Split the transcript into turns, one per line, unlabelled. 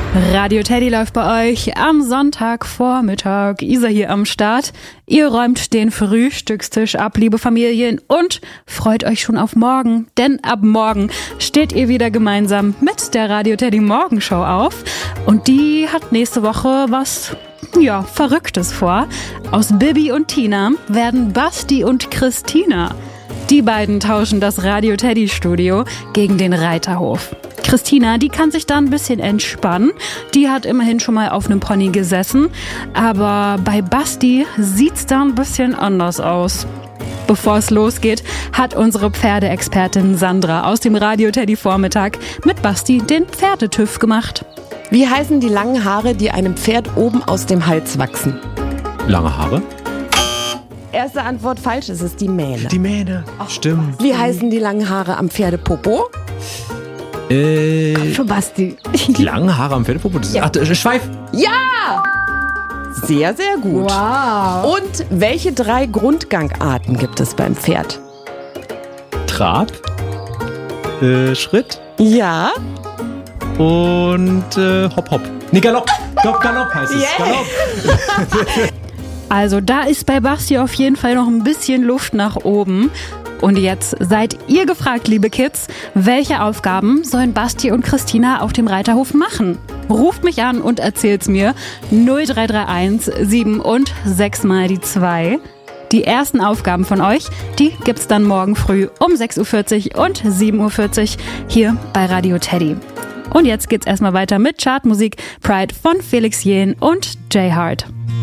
Radio Teddy läuft bei euch am Sonntagvormittag. Isa hier am Start. Ihr räumt den Frühstückstisch ab, liebe Familien, und freut euch schon auf morgen. Denn ab morgen steht ihr wieder gemeinsam mit der Radio Teddy Morgenshow auf. Und die hat nächste Woche was, Verrücktes vor. Aus Bibi und Tina werden Basti und Christina. Die beiden tauschen das Radio Teddy Studio gegen den Reiterhof. Christina, die kann sich da ein bisschen entspannen. Die hat immerhin schon mal auf einem Pony gesessen. Aber bei Basti sieht's da ein bisschen anders aus. Bevor es losgeht, hat unsere Pferdeexpertin Sandra aus dem Radio Teddy Vormittag mit Basti den Pferdetüff gemacht.
Wie heißen die langen Haare, die einem Pferd oben aus dem Hals wachsen?
Lange Haare?
Erste Antwort falsch, es ist die Mähne.
Die Mähne, stimmt.
Wie heißen die langen Haare am Pferdepopo?
Für Basti.
Die langen Haare am Pferdepopo? Das ist Schweif.
Ja! Sehr, sehr gut.
Wow.
Und welche 3 Grundgangarten gibt es beim Pferd?
Trab, Schritt
Ja.
und Hopp, Hopp. Nee, Galopp. Galopp heißt es.
Yeah.
Galopp.
Also da ist bei Basti auf jeden Fall noch ein bisschen Luft nach oben. Und jetzt seid ihr gefragt, liebe Kids, welche Aufgaben sollen Basti und Christina auf dem Reiterhof machen? Ruft mich an und erzählt's mir. 0331 7 und 6 mal die 2. Die ersten Aufgaben von euch, die gibt's dann morgen früh um 6.40 Uhr und 7.40 Uhr hier bei Radio Teddy. Und jetzt geht's erstmal weiter mit Chartmusik Pride von Felix Jähn und Jay Hart.